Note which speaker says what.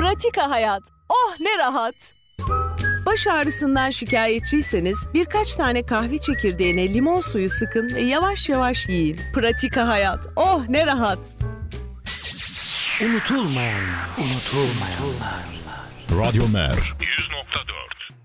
Speaker 1: Pratika hayat. Oh ne rahat.
Speaker 2: Baş ağrısından şikayetçiyseniz birkaç tane kahve çekirdeğine limon suyu sıkın ve yavaş yavaş yiyin. Pratika hayat. Oh ne rahat.
Speaker 3: Unutulmayanlar.
Speaker 4: Radyo Mer 100.4